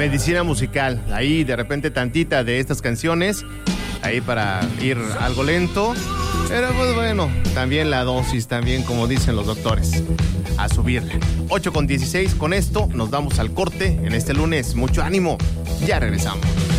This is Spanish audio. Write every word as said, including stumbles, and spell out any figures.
medicina musical. Ahí de repente tantita de estas canciones, ahí para ir algo lento. Pero pues bueno, también la dosis, también como dicen los doctores, a subirle. ocho con dieciséis, con esto nos damos al corte en este lunes. Mucho ánimo, ya regresamos.